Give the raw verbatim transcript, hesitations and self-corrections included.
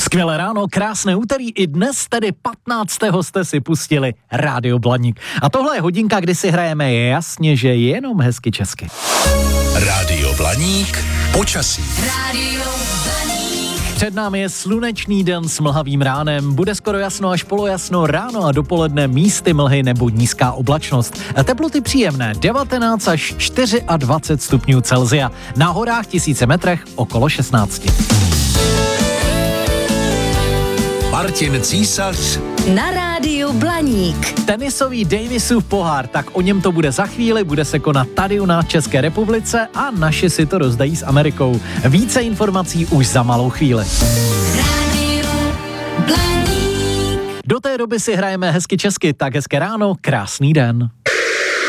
Skvělé ráno, krásné úterý, i dnes tedy patnáctého jste si pustili Rádio Blaník. A tohle je hodinka, kdy si hrajeme jasně, že jenom hezky česky. Rádio Blaník, počasí. Rádio Blaník. Před námi je slunečný den s mlhavým ránem, bude skoro jasno až polojasno, ráno a dopoledne místy mlhy nebo nízká oblačnost. Teploty příjemné, devatenáct až dvacet čtyři stupňů Celsia, na horách tisíce metrech okolo šestnáct. Martin Císař Na Rádiu Blaník. Tenisový Davisův pohár, tak o něm to bude za chvíli, bude se konat tady u nás v České republice a naši si to rozdají s Amerikou. Více informací už za malou chvíli. Rádio Blaník. Do té doby si hrajeme hezky česky, tak hezké ráno, krásný den.